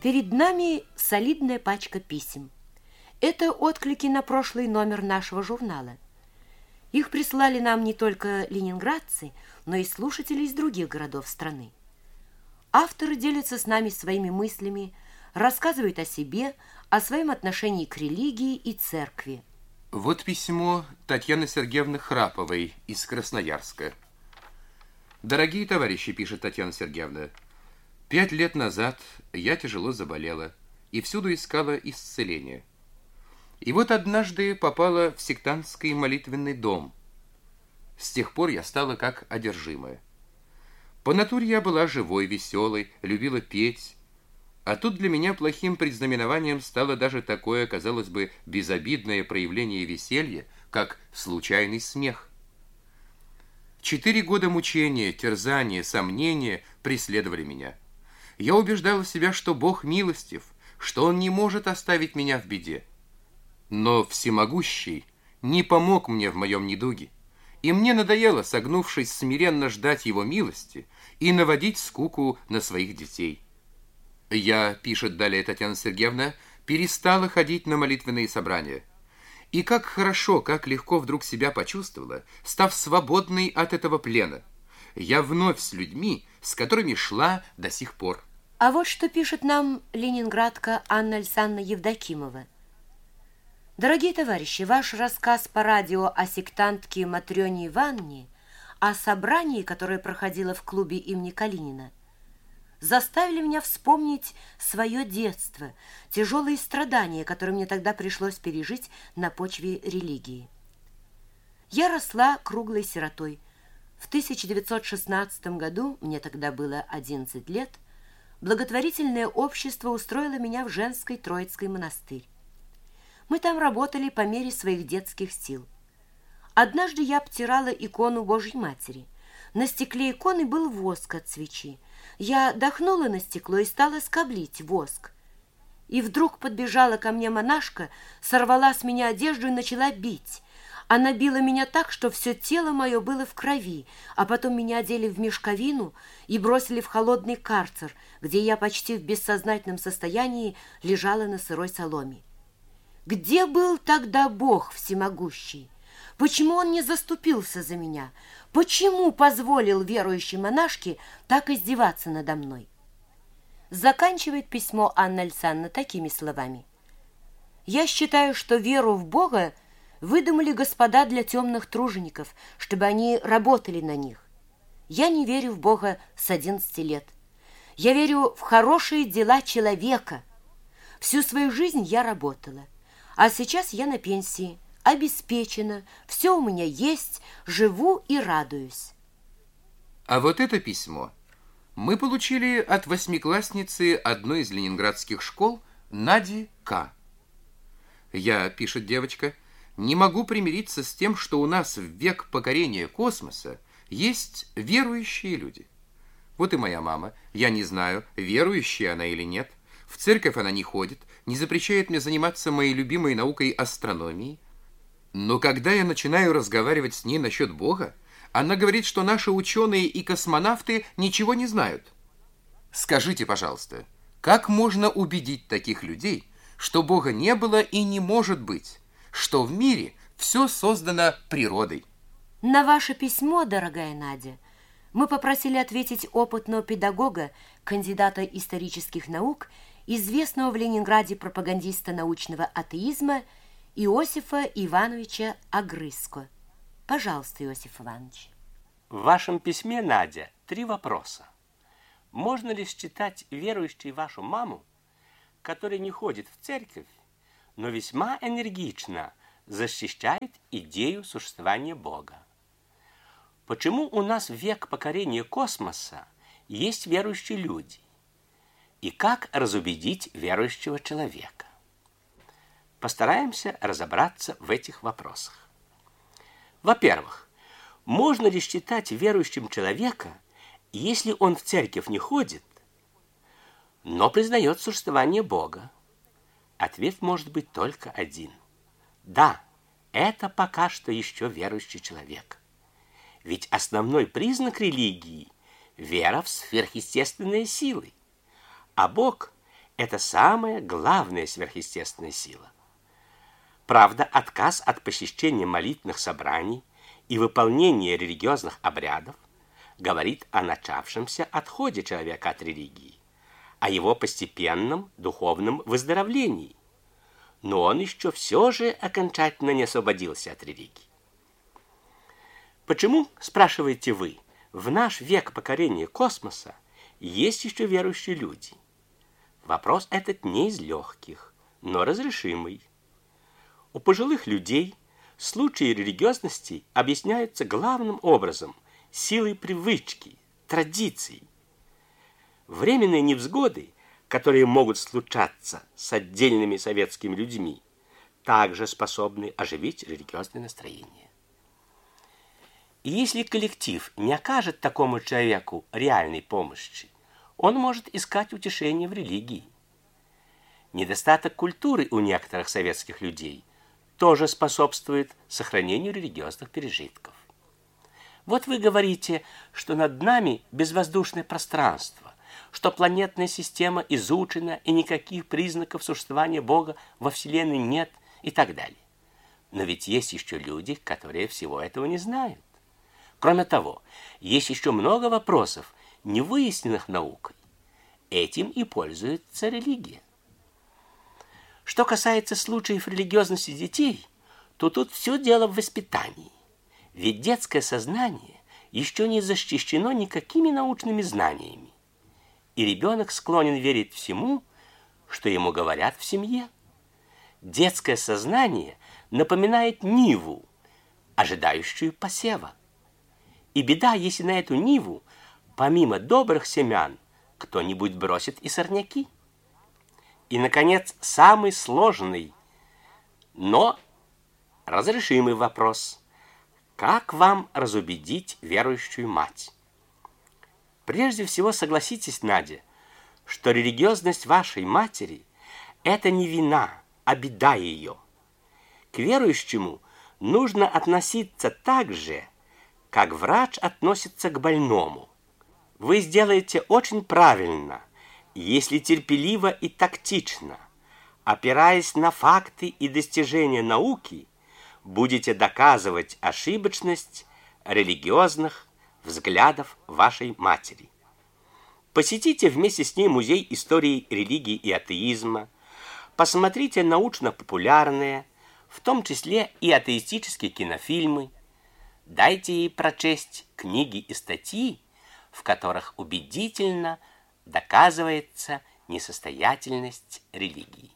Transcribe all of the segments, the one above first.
Перед нами солидная пачка писем. Это отклики на прошлый номер нашего журнала. Их прислали нам не только ленинградцы, но и слушатели из других городов страны. Авторы делятся с нами своими мыслями, рассказывают о себе, о своем отношении к религии и церкви. Вот письмо Татьяны Сергеевны Храповой из Красноярска. «Дорогие товарищи», — пишет Татьяна Сергеевна, — «5 лет назад я тяжело заболела и всюду искала исцеления. И вот однажды попала в сектантский молитвенный дом. С тех пор я стала как одержимая. По натуре я была живой, веселой, любила петь, а тут для меня плохим предзнаменованием стало даже такое, казалось бы, безобидное проявление веселья, как случайный смех. 4 года мучения, терзания, сомнения преследовали меня. Я убеждала себя, что Бог милостив, что Он не может оставить меня в беде. Но Всемогущий не помог мне в моем недуге, и мне надоело, согнувшись, смиренно ждать Его милости и наводить скуку на своих детей. Я, пишет далее Татьяна Сергеевна, перестала ходить на молитвенные собрания. И как хорошо, как легко вдруг себя почувствовала, став свободной от этого плена. Я вновь с людьми, с которыми шла до сих пор». А вот что пишет нам ленинградка Анна Александровна Евдокимова. «Дорогие товарищи, ваш рассказ по радио о сектантке Матрёне Ивановне, о собрании, которое проходило в клубе имени Калинина, заставили меня вспомнить свое детство, тяжелые страдания, которые мне тогда пришлось пережить на почве религии. Я росла круглой сиротой. В 1916 году, мне тогда было 11 лет, благотворительное общество устроило меня в женский Троицкий монастырь. Мы там работали по мере своих детских сил. Однажды я обтирала икону Божьей Матери. На стекле иконы был воск от свечи. Я дохнула на стекло и стала скоблить воск. И вдруг подбежала ко мне монашка, сорвала с меня одежду и начала бить. Она била меня так, что все тело мое было в крови, а потом меня одели в мешковину и бросили в холодный карцер, где я почти в бессознательном состоянии лежала на сырой соломе. Где был тогда Бог всемогущий? Почему Он не заступился за меня? Почему позволил верующей монашке так издеваться надо мной?» Заканчивает письмо Анна Александровна такими словами. «Я считаю, что веру в Бога выдумали господа для темных тружеников, чтобы они работали на них. Я не верю в Бога с 11 лет. Я верю в хорошие дела человека. Всю свою жизнь я работала, а сейчас я на пенсии, обеспечена, все у меня есть, живу и радуюсь». А вот это письмо мы получили от 8-классницы одной из ленинградских школ Нади К. «Я, — пишет девочка, — не могу примириться с тем, что у нас в век покорения космоса есть верующие люди. Вот и моя мама, я не знаю, верующая она или нет, в церковь она не ходит, не запрещает мне заниматься моей любимой наукой астрономией. Но когда я начинаю разговаривать с ней насчет Бога, она говорит, что наши ученые и космонавты ничего не знают. Скажите, пожалуйста, как можно убедить таких людей, что Бога не было и не может быть, что в мире все создано природой?» На ваше письмо, дорогая Надя, мы попросили ответить опытного педагога, кандидата исторических наук, известного в Ленинграде пропагандиста научного атеизма Иосифа Ивановича Огрызко. Пожалуйста, Иосиф Иванович. В вашем письме, Надя, 3 вопроса. Можно ли считать верующей вашу маму, которая не ходит в церковь, но весьма энергично защищает идею существования Бога? Почему у нас в век покорения космоса есть верующие люди? И как разубедить верующего человека? Постараемся разобраться в этих вопросах. Во-первых, можно ли считать верующим человека, если он в церковь не ходит, но признает существование Бога? Ответ может быть только один. Да, это пока что еще верующий человек. Ведь основной признак религии – вера в сверхъестественные силы. А Бог это самая главная сверхъестественная сила. Правда, отказ от посещения молитвенных собраний и выполнения религиозных обрядов говорит о начавшемся отходе человека от религии, о его постепенном духовном выздоровлении. Но он еще все же окончательно не освободился от религии. Почему, спрашиваете вы, в наш век покорения космоса есть еще верующие люди? Вопрос этот не из легких, но разрешимый. У пожилых людей случаи религиозности объясняются главным образом силой привычки, традиций. Временные невзгоды, которые могут случаться с отдельными советскими людьми, также способны оживить религиозное настроение. И если коллектив не окажет такому человеку реальной помощи, он может искать утешение в религии. Недостаток культуры у некоторых советских людей тоже способствует сохранению религиозных пережитков. Вот вы говорите, что над нами безвоздушное пространство, что планетная система изучена и никаких признаков существования Бога во Вселенной нет и так далее. Но ведь есть еще люди, которые всего этого не знают. Кроме того, есть еще много вопросов, не выясненных наукой. Этим и пользуется религия. Что касается случаев религиозности детей, то тут все дело в воспитании. Ведь детское сознание еще не защищено никакими научными знаниями. И ребенок склонен верить всему, что ему говорят в семье. Детское сознание напоминает ниву, ожидающую посева. И беда, если на эту ниву, помимо добрых семян, кто-нибудь бросит и сорняки. И, наконец, самый сложный, но разрешимый вопрос. Как вам разубедить верующую мать? Прежде всего, согласитесь, Надя, что религиозность вашей матери – это не вина, а беда ее. К верующему нужно относиться так же, как врач относится к больному. Вы сделаете очень правильно, если терпеливо и тактично, опираясь на факты и достижения науки, будете доказывать ошибочность религиозных взглядов вашей матери. Посетите вместе с ней музей истории религии и атеизма, посмотрите научно-популярные, в том числе и атеистические кинофильмы, дайте ей прочесть книги и статьи, в которых убедительно доказывается несостоятельность религии.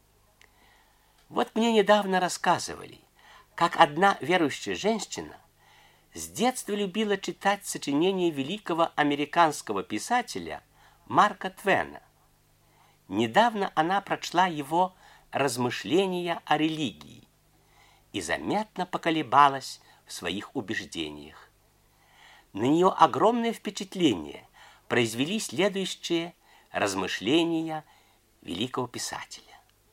Вот мне недавно рассказывали, как одна верующая женщина с детства любила читать сочинения великого американского писателя Марка Твена. Недавно она прочла его «Размышления о религии» и заметно поколебалась в своих убеждениях. На нее огромное впечатление произвели следующие размышления великого писателя.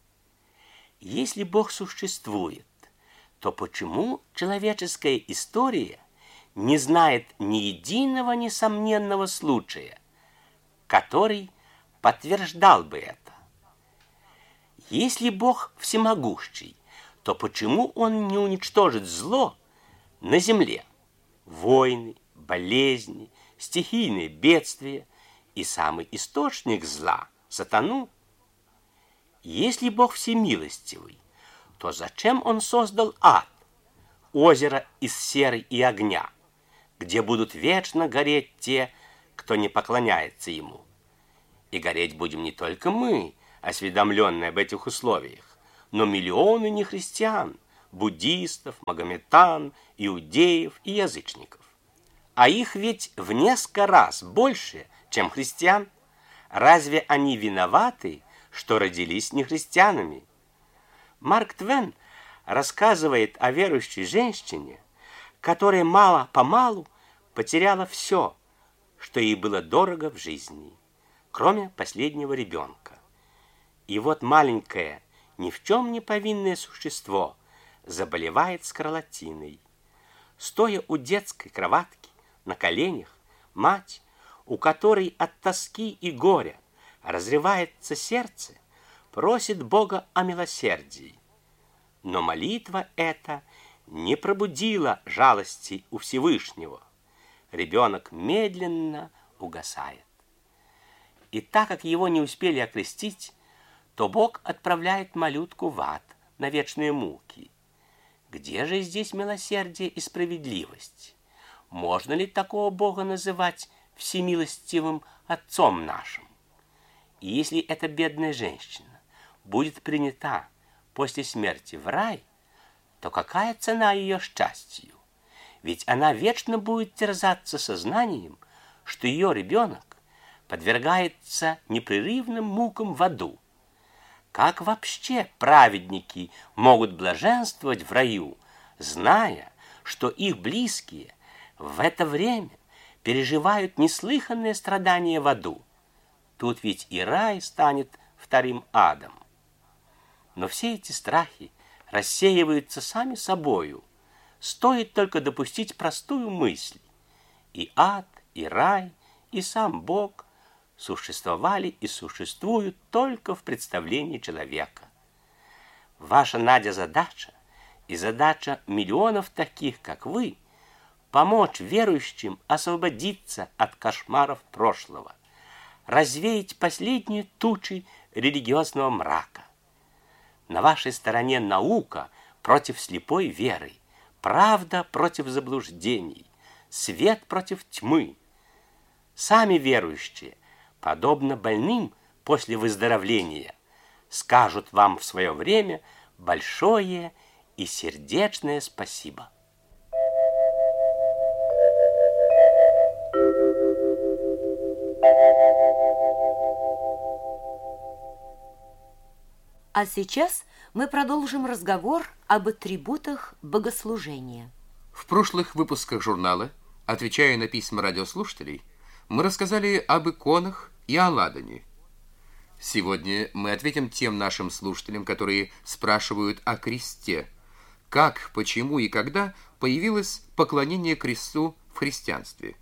Если Бог существует, то почему человеческая история не знает ни единого несомненного случая, который подтверждал бы это? Если Бог всемогущий, то почему Он не уничтожит зло на земле? Войны, болезни, стихийные бедствия и самый источник зла, сатану. Если Бог всемилостивый, то зачем Он создал ад, озеро из серы и огня, где будут вечно гореть те, кто не поклоняется Ему? И гореть будем не только мы, осведомленные об этих условиях, но миллионы нехристиан, буддистов, магометан, иудеев и язычников. А их ведь в несколько раз больше, чем христиан. Разве они виноваты, что родились нехристианами? Марк Твен рассказывает о верующей женщине, которая мало-помалу потеряла все, что ей было дорого в жизни, кроме последнего ребенка. И вот маленькое, ни в чем не повинное существо заболевает скарлатиной. Стоя у детской кроватки, на коленях, мать, у которой от тоски и горя разрывается сердце, просит Бога о милосердии. Но молитва эта не пробудила жалости у Всевышнего. Ребенок медленно угасает. И так как его не успели окрестить, то Бог отправляет малютку в ад на вечные муки. Где же здесь милосердие и справедливость? Можно ли такого Бога называть всемилостивым Отцом нашим? И если эта бедная женщина будет принята после смерти в рай, то какая цена ее счастью? Ведь она вечно будет терзаться сознанием, что ее ребенок подвергается непрерывным мукам в аду. Как вообще праведники могут блаженствовать в раю, зная, что их близкие в это время переживают неслыханные страдания в аду? Тут ведь и рай станет вторым адом. Но все эти страхи рассеиваются сами собою. Стоит только допустить простую мысль. И ад, и рай, и сам Бог существовали и существуют только в представлении человека. Ваша, Надя, задача и задача миллионов таких, как вы, помочь верующим освободиться от кошмаров прошлого, развеять последние тучи религиозного мрака. На вашей стороне наука против слепой веры, правда против заблуждений, свет против тьмы. Сами верующие, подобно больным после выздоровления, скажут вам в свое время большое и сердечное спасибо. А сейчас мы продолжим разговор об атрибутах богослужения. В прошлых выпусках журнала, отвечая на письма радиослушателей, мы рассказали об иконах и о ладане. Сегодня мы ответим тем нашим слушателям, которые спрашивают о кресте. Как, почему и когда появилось поклонение кресту в христианстве?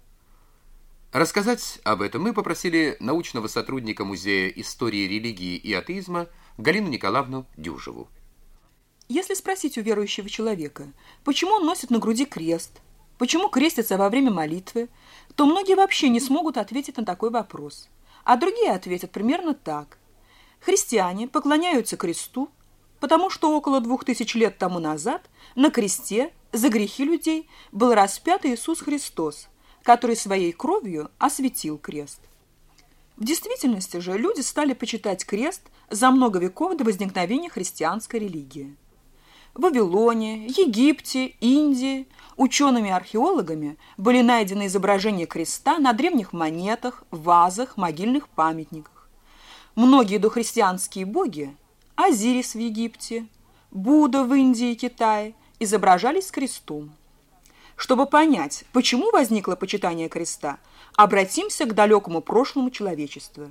Рассказать об этом мы попросили научного сотрудника Музея истории религии и атеизма Галину Николаевну Дюжеву. Если спросить у верующего человека, почему он носит на груди крест, почему крестится во время молитвы, то многие вообще не смогут ответить на такой вопрос. А другие ответят примерно так. Христиане поклоняются кресту, потому что около 2000 лет тому назад на кресте за грехи людей был распят Иисус Христос, который своей кровью осветил крест. В действительности же люди стали почитать крест за много веков до возникновения христианской религии. В Вавилоне, Египте, Индии учеными и археологами были найдены изображения креста на древних монетах, вазах, могильных памятниках. Многие дохристианские боги – Азирис в Египте, Будда в Индии и Китае – изображались с крестом. Чтобы понять, почему возникло почитание креста, обратимся к далекому прошлому человечества.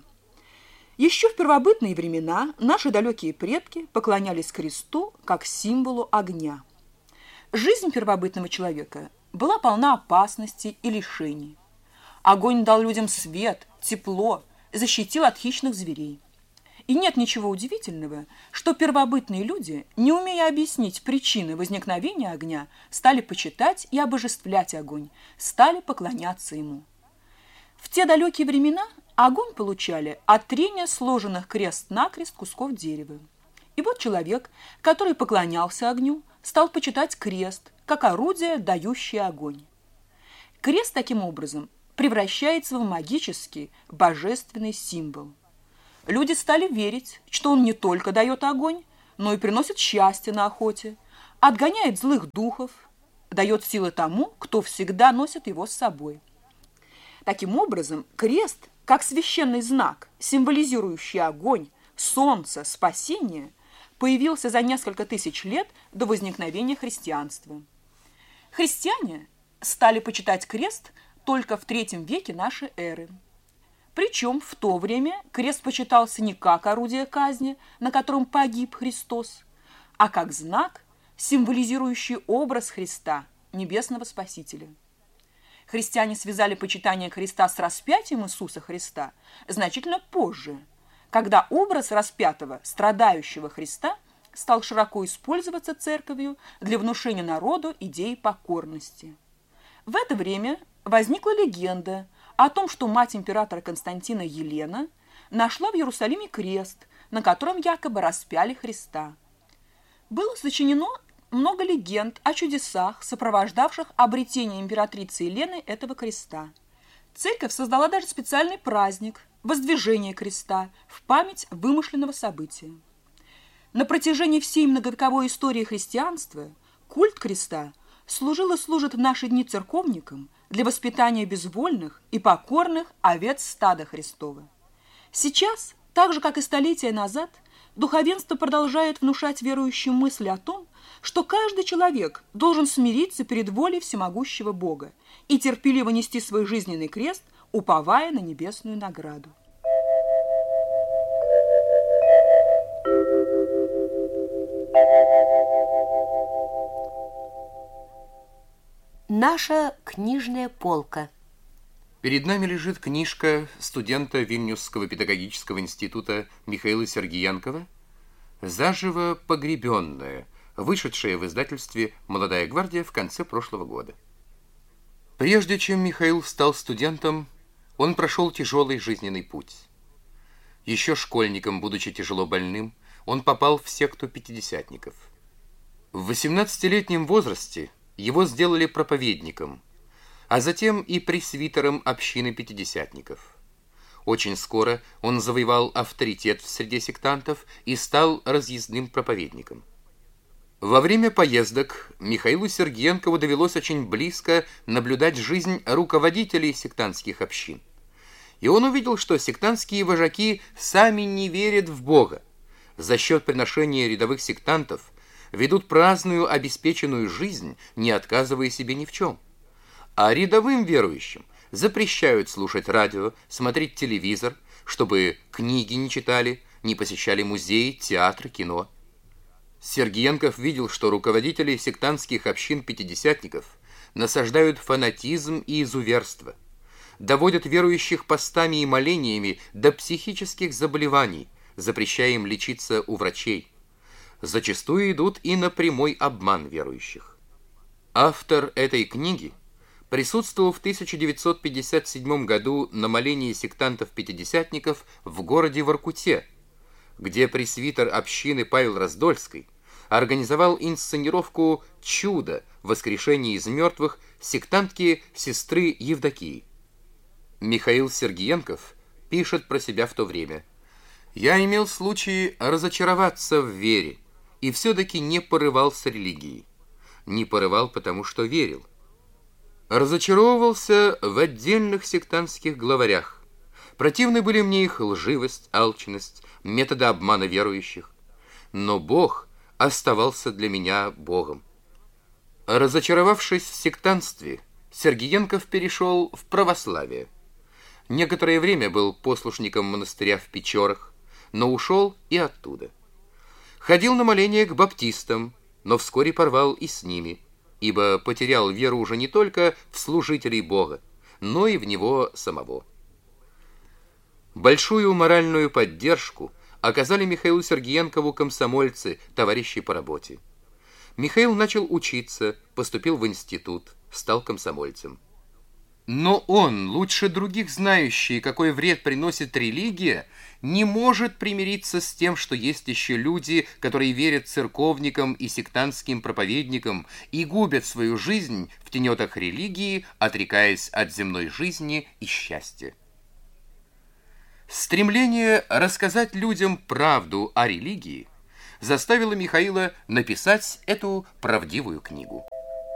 Еще в первобытные времена наши далекие предки поклонялись кресту как символу огня. Жизнь первобытного человека была полна опасностей и лишений. Огонь дал людям свет, тепло, защитил от хищных зверей. И нет ничего удивительного, что первобытные люди, не умея объяснить причины возникновения огня, стали почитать и обожествлять огонь, стали поклоняться ему. В те далекие времена огонь получали от трения сложенных крест-накрест кусков дерева. И вот человек, который поклонялся огню, стал почитать крест, как орудие, дающее огонь. Крест таким образом превращается в магический, божественный символ. Люди стали верить, что он не только дает огонь, но и приносит счастье на охоте, отгоняет злых духов, дает силы тому, кто всегда носит его с собой. Таким образом, крест, как священный знак, символизирующий огонь, солнце, спасение, появился за несколько тысяч лет до возникновения христианства. Христиане стали почитать крест только в III веке нашей эры. Причем в то время крест почитался не как орудие казни, на котором погиб Христос, а как знак, символизирующий образ Христа, небесного Спасителя. христиане связали почитание Христа с распятием Иисуса Христа значительно позже, когда образ распятого, страдающего Христа стал широко использоваться церковью для внушения народу идеи покорности. В это время возникла легенда о том, что мать императора Константина Елена нашла в Иерусалиме крест, на котором якобы распяли Христа. Было сочинено много легенд о чудесах, сопровождавших обретение императрицы Елены этого креста. Церковь создала даже специальный праздник – воздвижение креста в память вымышленного события. На протяжении всей многовековой истории христианства культ креста служил и служит в наши дни церковникам для воспитания безвольных и покорных овец стада Христова. Сейчас, так же, как и столетия назад, духовенство продолжает внушать верующим мысли о том, что каждый человек должен смириться перед волей всемогущего Бога и терпеливо нести свой жизненный крест, уповая на небесную награду. Наша книжная полка. Перед нами лежит книжка студента Вильнюсского педагогического института Михаила Сергиенкова «Заживо погребенная», вышедшая в издательстве «Молодая гвардия» в конце прошлого года. Прежде чем Михаил стал студентом, он прошел тяжелый жизненный путь. Еще школьником, будучи тяжело больным, он попал в секту пятидесятников. В 18-летнем возрасте его сделали проповедником, а затем и пресвитером общины пятидесятников. Очень скоро он завоевал авторитет в среде сектантов и стал разъездным проповедником. Во время поездок Михаилу Сергиенкову довелось очень близко наблюдать жизнь руководителей сектантских общин. И он увидел, что сектантские вожаки сами не верят в Бога. За счет приношения рядовых сектантов ведут праздную, обеспеченную жизнь, не отказывая себе ни в чем. А рядовым верующим запрещают слушать радио, смотреть телевизор, чтобы книги не читали, не посещали музеи, театры, кино. Сергиенков видел, что руководители сектантских общин пятидесятников насаждают фанатизм и изуверство, доводят верующих постами и молениями до психических заболеваний, запрещая им лечиться у врачей. Зачастую идут и на прямой обман верующих. Автор этой книги присутствовал в 1957 году на молении сектантов-пятидесятников в городе Воркуте, где пресвитер общины Павел Раздольский организовал инсценировку «Чудо. Воскрешение из мертвых» сектантки сестры Евдокии. Михаил Сергиенков пишет про себя в то время: «Я имел случай разочароваться в вере и все-таки не порывался религией. Не порывал, потому что верил. Разочаровывался в отдельных сектантских главарях. Противны были мне их лживость, алчность, методы обмана верующих. Но Бог оставался для меня Богом». Разочаровавшись в сектантстве, Сергиенков перешел в православие. Некоторое время был послушником монастыря в Печорах, но ушел и оттуда. Ходил на моления к баптистам, но вскоре порвал и с ними, ибо потерял веру уже не только в служителей Бога, но и в Него самого. Большую моральную поддержку оказали Михаилу Сергиенкову комсомольцы, товарищи по работе. Михаил начал учиться, поступил в институт, стал комсомольцем. Но он, лучше других знающий, какой вред приносит религия, не может примириться с тем, что есть еще люди, которые верят церковникам и сектантским проповедникам и губят свою жизнь в тенетах религии, отрекаясь от земной жизни и счастья. Стремление рассказать людям правду о религии заставило Михаила написать эту правдивую книгу.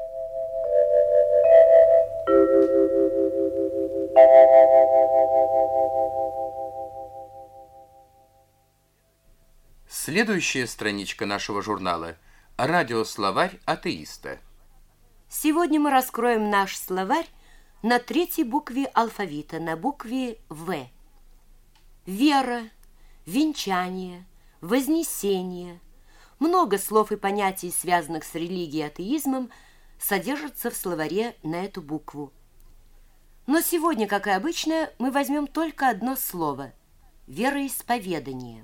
Следующая страничка нашего журнала – радиословарь атеиста. Сегодня мы раскроем наш словарь на 3-й букве алфавита, на букве «В». Вера, венчание, вознесение. Много слов и понятий, связанных с религией и атеизмом, содержатся в словаре на эту букву. Но сегодня, как и обычно, мы возьмем только одно слово – вероисповедание.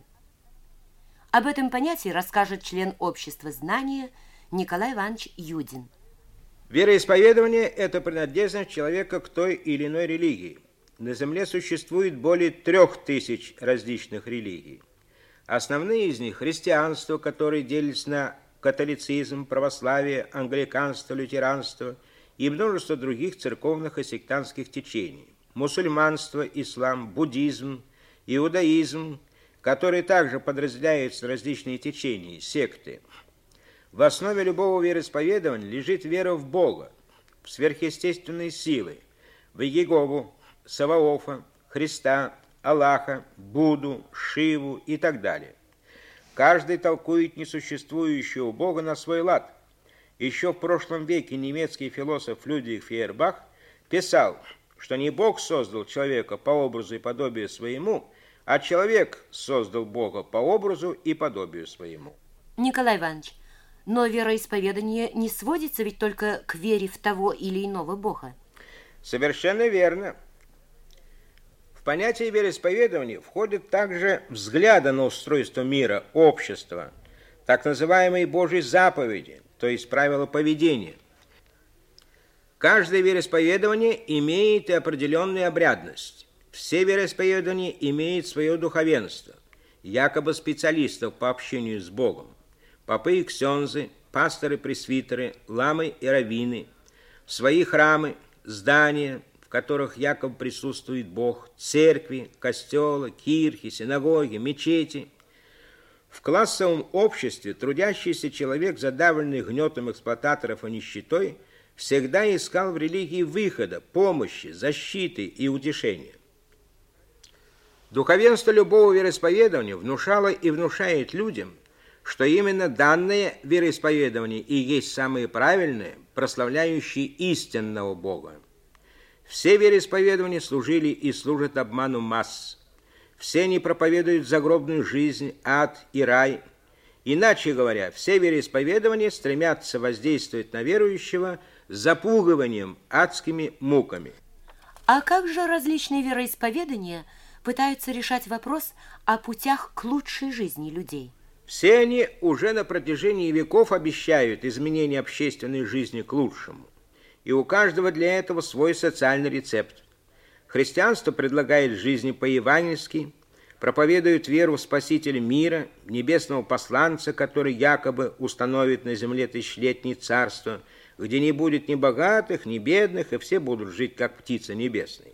Об этом понятии расскажет член общества знания Николай Иванович Юдин. Вероисповедание – это принадлежность человека к той или иной религии. На Земле существует более 3000 различных религий. Основные из них – христианство, которое делится на католицизм, православие, англиканство, лютеранство и множество других церковных и сектантских течений. Мусульманство, ислам, буддизм, иудаизм, которые также подразделяются на различные течения, секты. В основе любого вероисповедания лежит вера в Бога, в сверхъестественные силы, в Иегову, Саваофа, Христа, Аллаха, Будду, Шиву и так далее. Каждый толкует несуществующего Бога на свой лад. Еще в прошлом веке немецкий философ Людвиг Фейербах писал, что не Бог создал человека по образу и подобию своему, а человек создал Бога по образу и подобию своему. Николай Иванович, но вероисповедание не сводится ведь только к вере в того или иного Бога. Совершенно верно. В понятие вероисповедания входят также взгляды на устройство мира, общества, так называемые Божьи заповеди, то есть правила поведения. Каждое вероисповедание имеет и определенную обрядность. Все вероисповедания имеют свое духовенство, якобы специалистов по общению с Богом. Попы и ксензы, пасторы-пресвитеры, ламы и раввины, свои храмы, здания, в которых якобы присутствует Бог, церкви, костелы, кирхи, синагоги, мечети. В классовом обществе трудящийся человек, задавленный гнетом эксплуататоров и нищетой, всегда искал в религии выхода, помощи, защиты и утешения. Духовенство любого вероисповедания внушало и внушает людям, что именно данное вероисповедание и есть самое правильное, прославляющее истинного Бога. Все вероисповедания служили и служат обману масс. Все они проповедуют загробную жизнь, ад и рай. Иначе говоря, все вероисповедания стремятся воздействовать на верующего запугиванием адскими муками. А как же различные вероисповедания пытаются решать вопрос о путях к лучшей жизни людей? Все они уже на протяжении веков обещают изменение общественной жизни к лучшему. И у каждого для этого свой социальный рецепт. Христианство предлагает жизнь по-евангельски, проповедует веру в Спасителя мира, небесного посланца, который якобы установит на земле тысячелетнее царство, где не будет ни богатых, ни бедных, и все будут жить, как птицы небесные.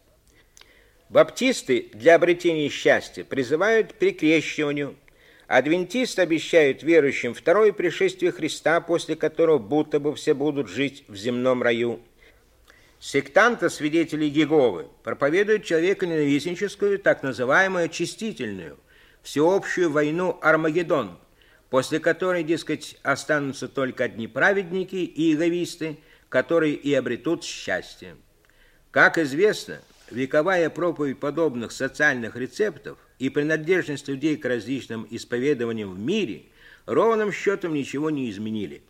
Баптисты для обретения счастья призывают к перекрещиванию. Адвентисты обещают верующим второе пришествие Христа, после которого будто бы все будут жить в земном раю. Сектанты, свидетели Иеговы, проповедуют человеконенавистническую, так называемую очистительную, всеобщую войну Армагеддон, после которой, дескать, останутся только одни праведники и иеговисты, которые и обретут счастье. Как известно, вековая проповедь подобных социальных рецептов и принадлежность людей к различным исповедованиям в мире ровным счетом ничего не изменили.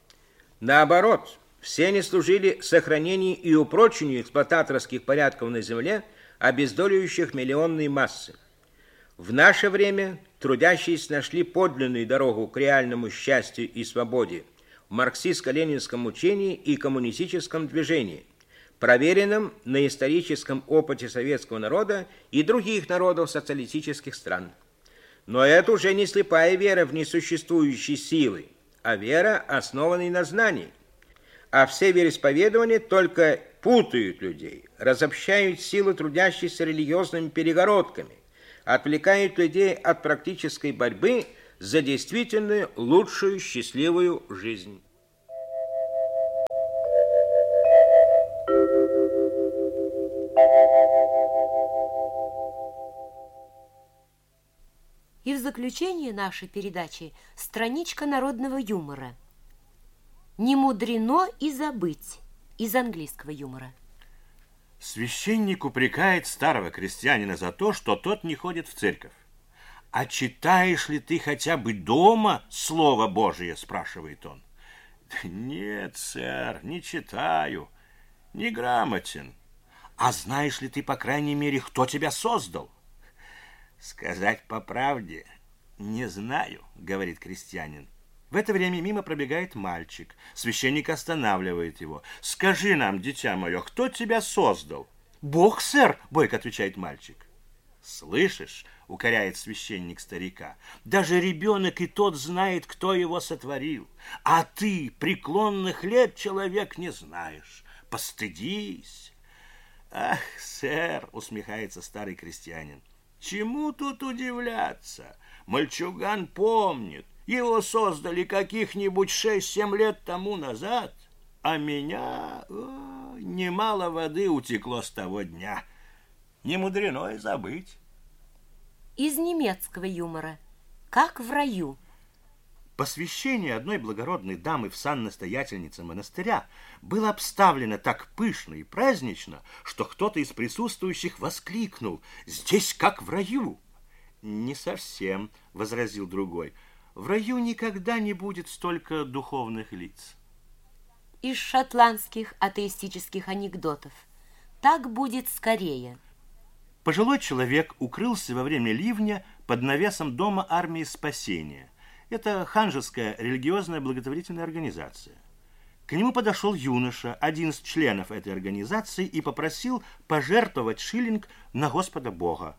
Наоборот, все они служили сохранению и упрочению эксплуататорских порядков на земле, обездоливающих миллионные массы. В наше время трудящиеся нашли подлинную дорогу к реальному счастью и свободе в марксистско-ленинском учении и коммунистическом движении, проверенном на историческом опыте советского народа и других народов социалистических стран. Но это уже не слепая вера в несуществующие силы, а вера, основанная на знании. А все вероисповедания только путают людей, разобщают силы трудящихся религиозными перегородками, отвлекают людей от практической борьбы за действительно лучшую счастливую жизнь. И в заключение нашей передачи страничка народного юмора. «Не мудрено и забыть» из английского юмора. Священник упрекает старого крестьянина за то, что тот не ходит в церковь. «А читаешь ли ты хотя бы дома Слово Божие?» – спрашивает он. «Нет, сэр, не читаю, неграмотен». А знаешь ли ты, по крайней мере, кто тебя создал? Сказать по правде, не знаю, говорит крестьянин. В это время мимо пробегает мальчик. Священник останавливает его. Скажи нам, дитя мое, кто тебя создал? Бог, сэр, бойко отвечает мальчик. Слышишь, укоряет священник старика, даже ребенок и тот знает, кто его сотворил. А ты, преклонных лет, человек, не знаешь. Постыдись. Ах, сэр, усмехается старый крестьянин, чему тут удивляться? Мальчуган помнит, его создали каких-нибудь 6-7 лет тому назад, а меня немало воды утекло с того дня. Не мудрено и забыть. Из немецкого юмора. Как в раю. Посвящение одной благородной дамы в сан настоятельницы монастыря было обставлено так пышно и празднично, что кто-то из присутствующих воскликнул: «Здесь как в раю!» «Не совсем», — возразил другой. «В раю никогда не будет столько духовных лиц». Из шотландских атеистических анекдотов. Так будет скорее. Пожилой человек укрылся во время ливня под навесом дома армии спасения. Это ханжеская религиозная благотворительная организация. К нему подошел юноша, один из членов этой организации, и попросил пожертвовать шиллинг на Господа Бога.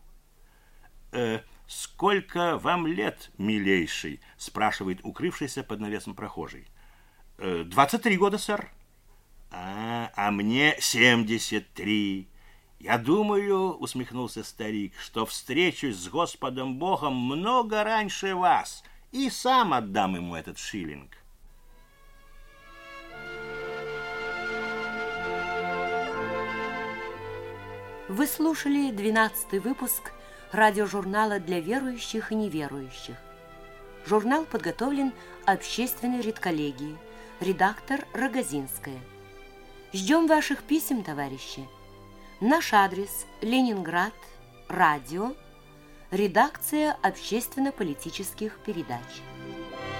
«Сколько вам лет, милейший?» – спрашивает укрывшийся под навесом прохожий. 23 года, сэр. А мне 73. Я думаю, усмехнулся старик, что встречусь с Господом Богом много раньше вас и сам отдам ему этот шиллинг. Вы слушали 12-й выпуск радиожурнала для верующих и неверующих. Журнал подготовлен общественной редколлегией. Редактор Рогозинская. Ждем ваших писем, товарищи. Наш адрес: Ленинград, радио, редакция общественно-политических передач.